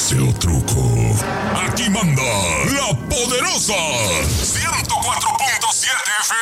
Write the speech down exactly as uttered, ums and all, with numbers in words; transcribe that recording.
chiste o truco. Aquí manda la poderosa ciento cuatro punto siete F